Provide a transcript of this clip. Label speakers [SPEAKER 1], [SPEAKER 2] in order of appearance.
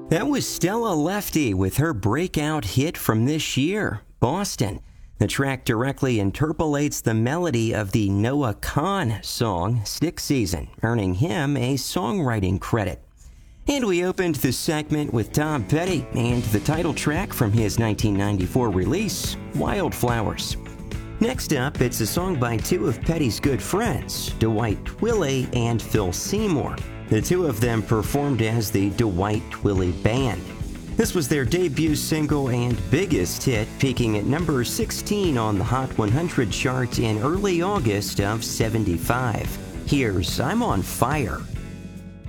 [SPEAKER 1] That was Stella Lefty with her breakout hit from this year, Boston. The track directly interpolates the melody of the Noah Kahan song, Stick Season, earning him a songwriting credit. And we opened the segment with Tom Petty and the title track from his 1994 release, Wildflowers. Next up, it's a song by two of Petty's good friends, Dwight Twilley and Phil Seymour. The two of them performed as the Dwight Twilley Band. This was their debut single and biggest hit, peaking at number 16 on the Hot 100 chart in early August of '75. Here's I'm on Fire.